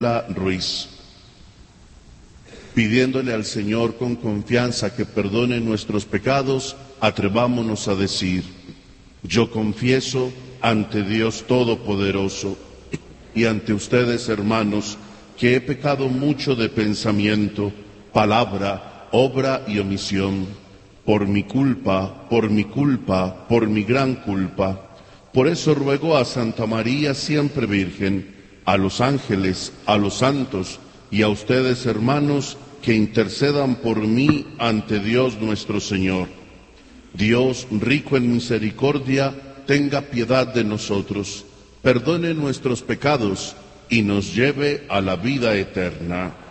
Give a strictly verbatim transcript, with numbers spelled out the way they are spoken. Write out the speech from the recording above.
La Ruiz, pidiéndole al Señor con confianza que perdone nuestros pecados, atrevámonos a decir: yo confieso ante Dios Todopoderoso y ante ustedes, hermanos, que he pecado mucho de pensamiento, palabra, obra y omisión, por mi culpa, por mi culpa, por mi gran culpa. Por eso ruego a Santa María siempre Virgen, a los ángeles, a los santos y a ustedes, hermanos, que intercedan por mí ante Dios nuestro Señor. Dios, rico en misericordia, tenga piedad de nosotros, perdone nuestros pecados y nos lleve a la vida eterna.